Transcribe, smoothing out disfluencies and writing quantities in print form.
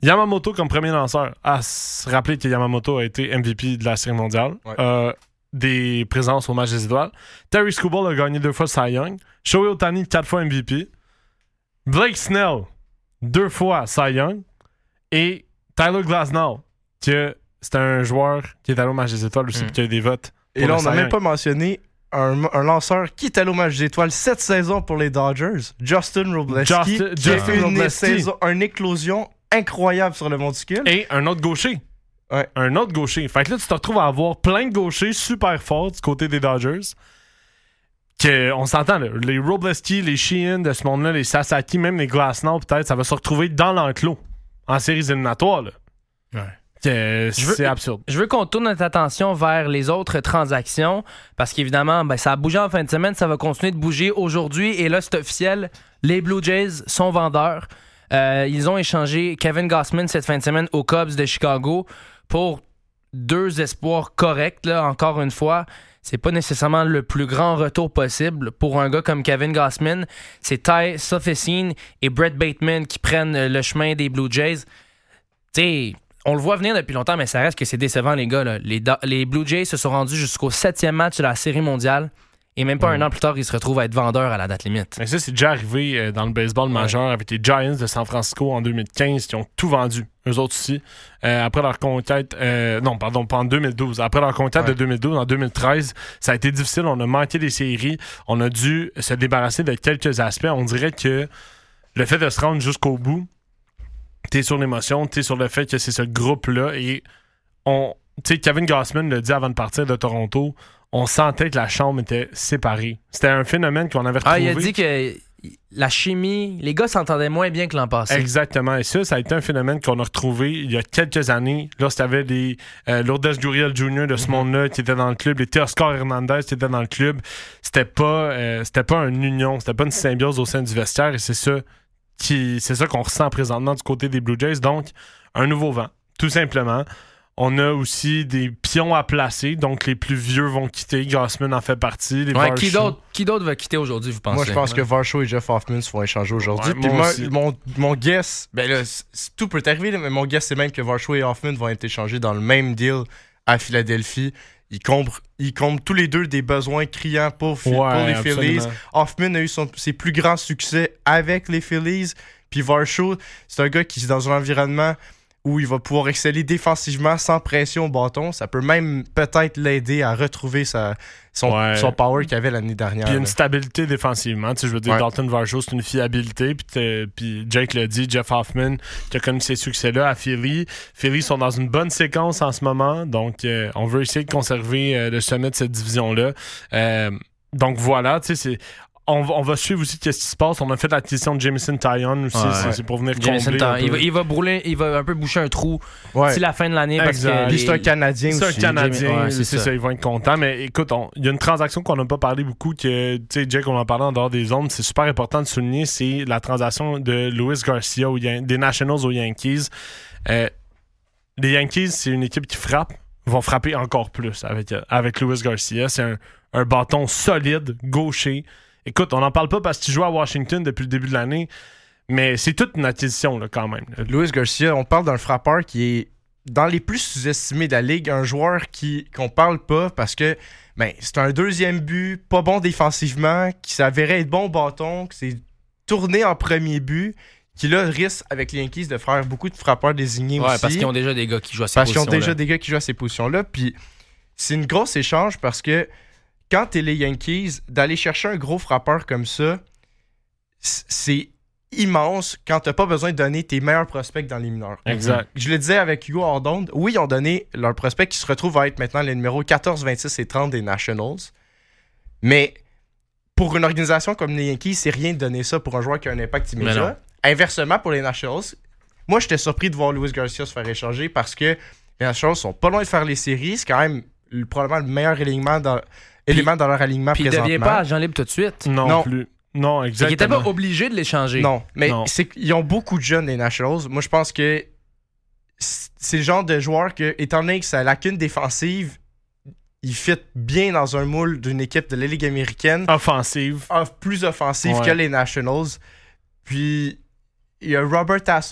Yamamoto comme premier lanceur. À se rappeler que Yamamoto a été MVP de la Série mondiale. Ouais. Des présences au match des étoiles. Terry Skubal a gagné 2 fois Cy Young. Shohei Ohtani, 4 fois MVP. Blake Snell, 2 fois Cy Young. Et Tyler Glasnow, que c'est un joueur qui est allé au match des étoiles aussi, puis qui a eu des votes. Et là, on n'a même pas mentionné un lanceur qui est allé au match des étoiles cette saison pour les Dodgers, Justin Wrobleski, qui a fait une éclosion incroyable sur le monticule. Et un autre gaucher. Ouais. Un autre gaucher. Fait que là, tu te retrouves à avoir plein de gauchers super forts du côté des Dodgers. On s'entend, là, les Wrobleski, les Sheehan de ce monde-là, les Sasaki, même les Glasnow, peut-être, ça va se retrouver dans l'enclos en séries éliminatoires. Là. Ouais. C'est absurde. Je veux qu'on tourne notre attention vers les autres transactions parce qu'évidemment, ça a bougé en fin de semaine, ça va continuer de bouger aujourd'hui et là, c'est officiel, les Blue Jays sont vendeurs. Ils ont échangé Kevin Gausman cette fin de semaine aux Cubs de Chicago pour 2 espoirs corrects, là, encore une fois. C'est pas nécessairement le plus grand retour possible pour un gars comme Kevin Gausman. C'est Ty Sofficine et Brett Bateman qui prennent le chemin des Blue Jays. T'sais, on le voit venir depuis longtemps, mais ça reste que c'est décevant, les gars. Là. Les Blue Jays se sont rendus jusqu'au 7e match de la Série mondiale. Et même pas un an plus tard, ils se retrouvent à être vendeurs à la date limite. Mais ça, c'est déjà arrivé dans le baseball majeur avec les Giants de San Francisco en 2015 qui ont tout vendu, eux autres aussi. Après leur conquête... pas en 2012. Après leur conquête de 2012, en 2013, ça a été difficile. On a manqué des séries. On a dû se débarrasser de quelques aspects. On dirait que le fait de se rendre jusqu'au bout, t'es sur l'émotion, t'es sur le fait que c'est ce groupe-là. Et Kevin Gausman l'a dit avant de partir de Toronto... On sentait que la chambre était séparée. C'était un phénomène qu'on avait retrouvé. Il a dit que la chimie, les gars s'entendaient moins bien que l'an passé. Exactement. Et ça a été un phénomène qu'on a retrouvé il y a quelques années. Lorsqu'il y avait les Lourdes Gurriel Jr. de ce monde-là qui étaient dans le club, les Teoscar Hernandez qui étaient dans le club. C'était pas une union, c'était pas une symbiose au sein du vestiaire. Et c'est ça qu'on ressent présentement du côté des Blue Jays. Donc, un nouveau vent, tout simplement. On a aussi des pions à placer, donc les plus vieux vont quitter. Gausman en fait partie. Qui d'autre va quitter aujourd'hui, vous pensez? Moi, je pense que Varsho et Jeff Hoffman se font échanger aujourd'hui. Puis mon guess, tout peut arriver, là, mais mon guess, c'est même que Varsho et Hoffman vont être échangés dans le même deal à Philadelphie. Ils comblent tous les deux des besoins criants pour les Phillies. Hoffman a eu ses plus grands succès avec les Phillies. Puis Varsho, c'est un gars qui est dans un environnement où il va pouvoir exceller défensivement sans pression au bâton. Ça peut même peut-être l'aider à retrouver son power qu'il avait l'année dernière. Puis une stabilité défensivement. Je veux dire, Dalton Varsho, c'est une fiabilité. Puis Jake l'a dit, Jeff Hoffman, qui a connu ces succès-là à Philly. Philly sont dans une bonne séquence en ce moment. Donc, on veut essayer de conserver le sommet de cette division-là. Donc, voilà, c'est... On va suivre aussi qu'est-ce qui se passe. On a fait l'acquisition de Jameson Taillon aussi. C'est pour venir combler. Il va brûler, il va un peu boucher un trou d'ici la fin de l'année. Parce que c'est un Canadien aussi. C'est un Canadien, c'est ça. Ils vont être contents. Mais écoute, il y a une transaction qu'on n'a pas parlé beaucoup, que Jake, on en parlait en dehors des ondes. C'est super important de souligner, c'est la transaction de Luis Garcia des Nationals aux Yankees. Les Yankees, c'est une équipe qui frappe. Vont frapper encore plus avec Luis Garcia. C'est un bâton solide, gaucher. Écoute, on n'en parle pas parce qu'il joue à Washington depuis le début de l'année, mais c'est toute une acquisition là, quand même. Luis Garcia, on parle d'un frappeur qui est dans les plus sous-estimés de la Ligue, un joueur qu'on parle pas parce que c'est un deuxième but, pas bon défensivement, qui s'avérait être bon au bâton, qui s'est tourné en premier but, qui là risque avec les Yankees de faire beaucoup de frappeurs désignés aussi. Parce qu'ils ont déjà des gars qui jouent à ces positions-là. Parce qu'ils ont déjà des gars qui jouent à ces positions-là, puis c'est une grosse échange parce que quand t'es les Yankees, d'aller chercher un gros frappeur comme ça, c'est immense quand t'as pas besoin de donner tes meilleurs prospects dans les mineurs. Exact. Je le disais avec Hugo Hordonde, oui, ils ont donné leurs prospects qui se retrouvent à être maintenant les numéros 14, 26 et 30 des Nationals. Mais pour une organisation comme les Yankees, c'est rien de donner ça pour un joueur qui a un impact immédiat. Inversement, pour les Nationals, moi, j'étais surpris de voir Luis Garcia se faire échanger parce que les Nationals sont pas loin de faire les séries. C'est quand même probablement le meilleur élément dans leur alignement présentement. Puis il ne devient pas agent libre tout de suite. Non plus. Non, exactement. Il n'était pas obligé de l'échanger. Non, mais ils ont beaucoup de jeunes, les Nationals. Moi, je pense que c'est le genre de joueur que, étant donné que sa lacune défensive, il fit bien dans un moule d'une équipe de la Ligue américaine. Offensive. Plus offensive que les Nationals. Puis, il y a Robert Tasso